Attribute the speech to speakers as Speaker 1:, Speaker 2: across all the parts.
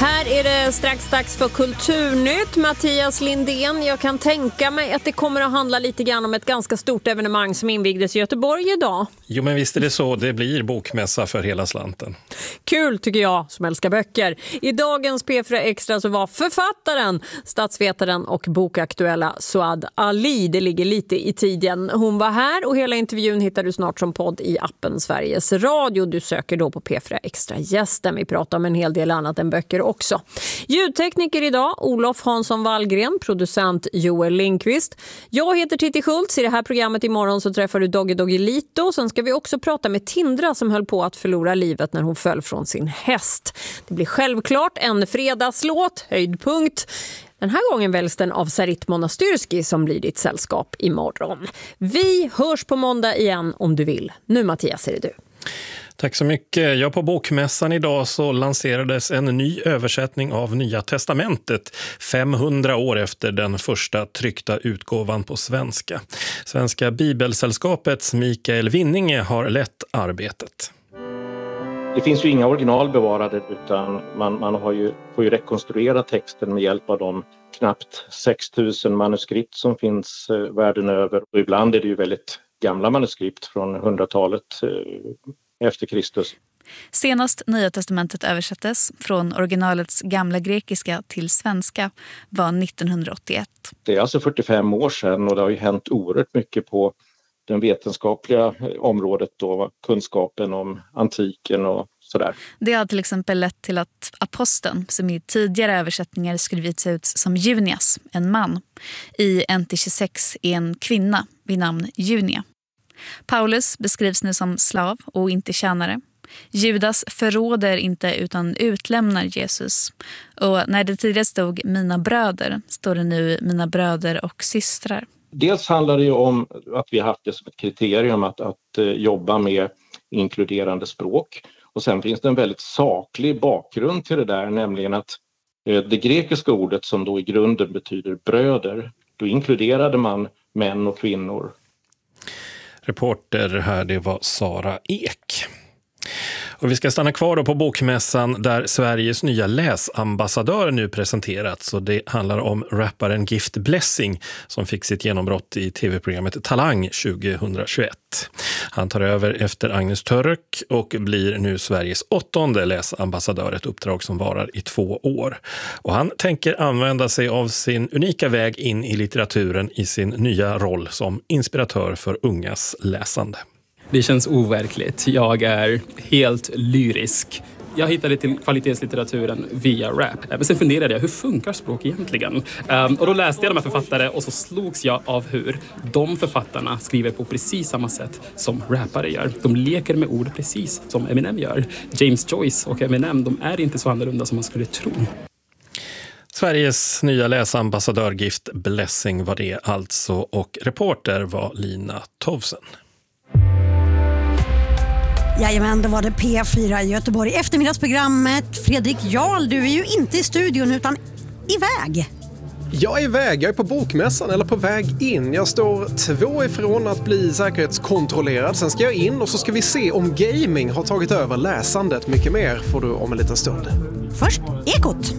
Speaker 1: Här är det strax dags för Kulturnytt. Mattias Lindén, jag kan tänka mig att det kommer att handla lite grann om ett ganska stort evenemang som invigdes i Göteborg idag.
Speaker 2: Jo, men visst är det så. Det blir bokmässa för hela slanten.
Speaker 1: Kul tycker jag som älskar böcker. I dagens P4 Extra så var författaren, statsvetaren och bokaktuella Suad Ali. Det ligger lite i tiden. Hon var här och hela intervjun hittar du snart som podd i appen Sveriges Radio. Du söker då på P4 Extra gästen. Vi pratar om en hel del annat än böcker också. Ljudtekniker idag, Olof Hansson Wallgren, producent Joel Lindqvist. Jag heter Titti Schultz. I det här programmet imorgon så träffar du Doggy Lito. Sen ska vi också prata med Tindra som höll på att förlora livet när hon föll från sin häst. Det blir självklart en fredagslåt, höjdpunkt. Den här gången väljs den av Sarit Monastyrski som blir ditt sällskap imorgon. Vi hörs på måndag igen om du vill. Nu Mattias är det du.
Speaker 2: Tack så mycket. Ja, på bokmässan idag så lanserades en ny översättning av Nya testamentet 500 år efter den första tryckta utgåvan på svenska. Svenska Bibelsällskapets Mikael Winninge har lett arbetet.
Speaker 3: Det finns ju inga original bevarade utan man får ju rekonstruera texten med hjälp av de knappt 6000 manuskript som finns världen över. Och ibland är det ju väldigt gamla manuskript från 100-talet efter Kristus.
Speaker 4: Senast Nya testamentet översattes från originalets gamla grekiska till svenska var 1981.
Speaker 3: Det är alltså 45 år sedan och det har ju hänt oerhört mycket på den vetenskapliga området då, kunskapen om antiken och sådär.
Speaker 4: Det har till exempel lett till att aposteln, som i tidigare översättningar skrivits ut som Junias, en man, i NT26 är en kvinna vid namn Junia. Paulus beskrivs nu som slav och inte tjänare. Judas förråder inte utan utlämnar Jesus. Och när det tidigare stod mina bröder står det nu mina bröder och systrar.
Speaker 3: Dels handlar det ju om att vi har haft det som ett kriterium att jobba med inkluderande språk. Och sen finns det en väldigt saklig bakgrund till det där, nämligen att det grekiska ordet som då i grunden betyder bröder, då inkluderade man män och kvinnor.
Speaker 2: Reporter här, det var Sara Ek. Och vi ska stanna kvar då på bokmässan där Sveriges nya läsambassadör nu presenterats. Och det handlar om rapparen Gift Blessing som fick sitt genombrott i tv-programmet Talang 2021. Han tar över efter Agnes Török och blir nu Sveriges 8:e läsambassadör, ett uppdrag som varar i 2 år. Och han tänker använda sig av sin unika väg in i litteraturen i sin nya roll som inspiratör för ungas läsande.
Speaker 5: Det känns overkligt. Jag är helt lyrisk. Jag hittade till kvalitetslitteraturen via rap. Men sen funderade jag, hur funkar språk egentligen? Och då läste jag de här författare och så slogs jag av hur de författarna skriver på precis samma sätt som rappare gör. De leker med ord precis som Eminem gör. James Joyce och Eminem, de är inte så annorlunda som man skulle tro.
Speaker 2: Sveriges nya läsambassadör Gift Blessing var det alltså, och reporter var Lina Tovsen.
Speaker 6: Jajamän, då var det P4 i Göteborg. Eftermiddagsprogrammet. Fredrik Jarl, du är ju inte i studion utan iväg.
Speaker 7: Jag är iväg, jag är på bokmässan eller på väg in. Jag står 2 ifrån att bli säkerhetskontrollerad. Sen ska jag in och så ska vi se om gaming har tagit över läsandet. Mycket mer får du om en liten stund.
Speaker 6: Först Ekot.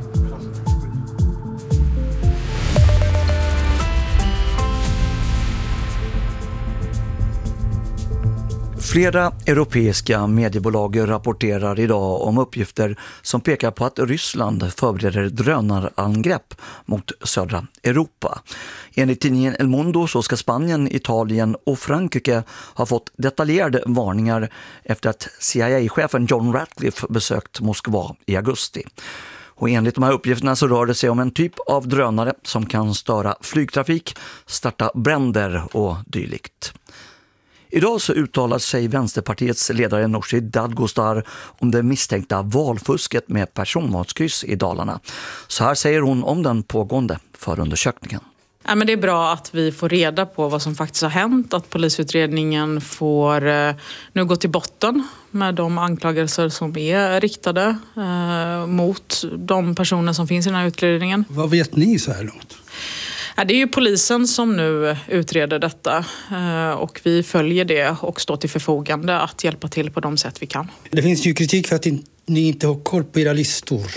Speaker 8: Flera europeiska mediebolag rapporterar idag om uppgifter som pekar på att Ryssland förbereder drönarangrepp mot södra Europa. Enligt tidningen El Mundo så ska Spanien, Italien och Frankrike ha fått detaljerade varningar efter att CIA-chefen John Ratcliffe besökt Moskva i augusti. Och enligt de här uppgifterna så rör det sig om en typ av drönare som kan störa flygtrafik, starta bränder och dylikt. Idag så uttalar sig Vänsterpartiets ledare Nooshi Dadgostar om det misstänkta valfusket med personvalskryss i Dalarna. Så här säger hon om den pågående förundersökningen.
Speaker 9: Ja, men det är bra att vi får reda på vad som faktiskt har hänt. Att polisutredningen får nu gå till botten med de anklagelser som är riktade mot de personer som finns i den här utredningen.
Speaker 10: Vad vet ni så här långt?
Speaker 9: Ja, det är ju polisen som nu utreder detta och vi följer det och står till förfogande att hjälpa till på de sätt vi kan.
Speaker 10: Det finns ju kritik för att ni inte har koll på era listor.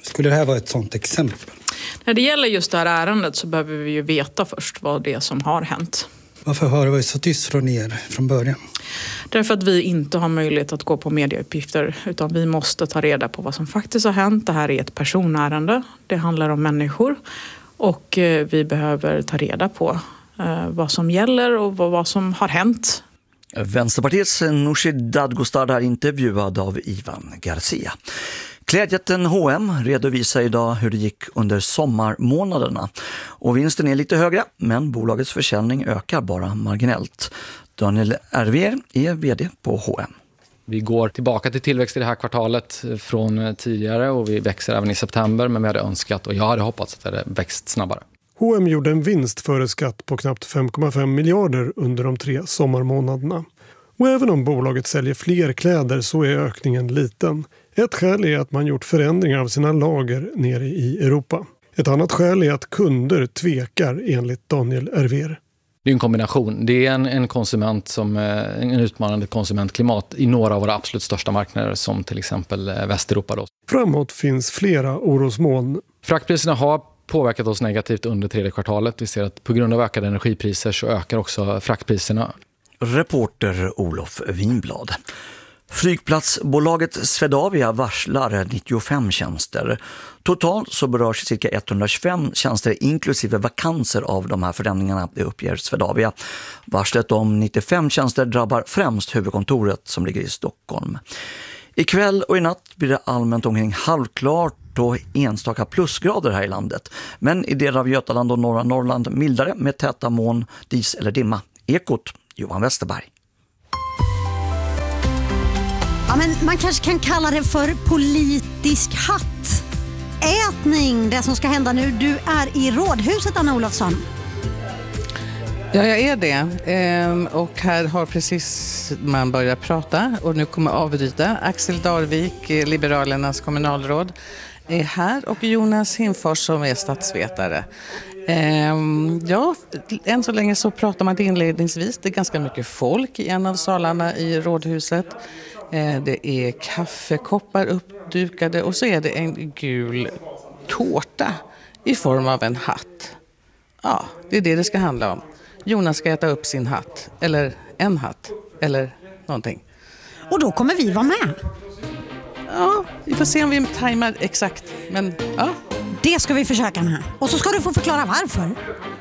Speaker 10: Skulle det här vara ett sådant exempel?
Speaker 9: När det gäller just det här ärendet så behöver vi ju veta först vad det är som har hänt.
Speaker 10: Varför har det varit så tyst från er från början?
Speaker 9: Därför att vi inte har möjlighet att gå på medieuppgifter utan vi måste ta reda på vad som faktiskt har hänt. Det här är ett personärende. Det handlar om människor och vi behöver ta reda på vad som gäller och vad som har hänt.
Speaker 8: Vänsterpartiets Nooshi Dadgostar är intervjuad av Ivan Garcia. Klädjätten H&M redovisar idag hur det gick under sommarmånaderna. Och vinsten är lite högre, men bolagets försäljning ökar bara marginellt. Daniel Ervier är vd på H&M.
Speaker 11: Vi går tillbaka till tillväxt i det här kvartalet från tidigare och vi växer även i september, men vi hade önskat och jag hade hoppats att det hade växt snabbare.
Speaker 12: H&M gjorde en vinst före skatt på knappt 5,5 miljarder under de 3 sommarmånaderna. Och även om bolaget säljer fler kläder så är ökningen liten. Ett skäl är att man gjort förändringar av sina lager nere i Europa. Ett annat skäl är att kunder tvekar enligt Daniel Ervier.
Speaker 11: Det är en kombination. Det är en konsument som en utmanande konsumentklimat i några av våra absolut största marknader som till exempel Västeuropa. Då.
Speaker 12: Framåt finns flera orosmoln.
Speaker 11: Fraktpriserna har påverkat oss negativt under 3:e kvartalet. Vi ser att på grund av ökade energipriser så ökar också fraktpriserna.
Speaker 8: Reporter Olof Winblad. Flygplatsbolaget Swedavia varslar 95 tjänster. Totalt så berörs cirka 125 tjänster inklusive vakanser av de här förändringarna, det uppger Swedavia. Varslet om 95 tjänster drabbar främst huvudkontoret som ligger i Stockholm. Ikväll och i natt blir det allmänt omkring halvklart och enstaka plusgrader här i landet. Men i delar av Götaland och norra Norrland mildare med täta moln, dis eller dimma. Ekot, Johan Westerberg.
Speaker 6: Ja, men man kanske kan kalla det för politisk hattätning, det som ska hända nu. Du är i Rådhuset, Anna Olofsson.
Speaker 13: Ja, jag är det. Och här har precis man börjat prata och nu kommer avbryta. Axel Darvik, Liberalernas kommunalråd, är här och Jonas Hinfors som är statsvetare. Ja, än så länge så pratar man inledningsvis. Det är ganska mycket folk i en av salarna i Rådhuset. Det är kaffekoppar uppdukade och så är det en gul tårta i form av en hatt. Ja, det är det ska handla om. Jonas ska äta upp sin hatt, eller en hatt, eller någonting.
Speaker 6: Och då kommer vi vara med.
Speaker 13: Ja, vi får se om vi tajmar exakt, men ja.
Speaker 6: Det ska vi försöka med. Och så ska du få förklara varför.